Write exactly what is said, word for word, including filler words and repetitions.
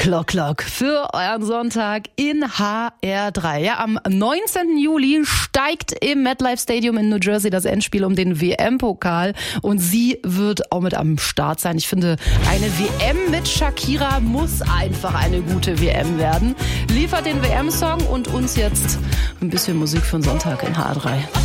Clock Clock für euren Sonntag in H R drei. Ja, am neunzehnten Juli steigt im MetLife Stadium in New Jersey das Endspiel um den W M-Pokal und sie wird auch mit am Start sein. Ich finde, eine W M mit Shakira muss einfach eine gute W M werden. Liefert den W M-Song und uns jetzt ein bisschen Musik für den Sonntag in H R drei.